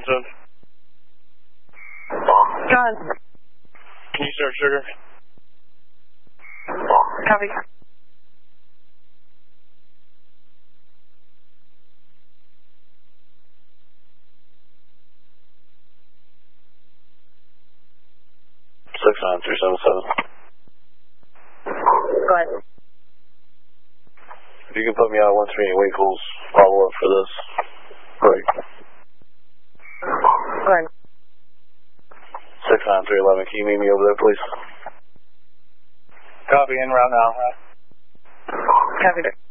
end zone. Go ahead. Can you start sugar? Copy. 69377. Go ahead. If you can put me on 138 Winkles, follow up for this break. Go ahead. 69311, can you meet me over there, please? Copy, en route now. Copy.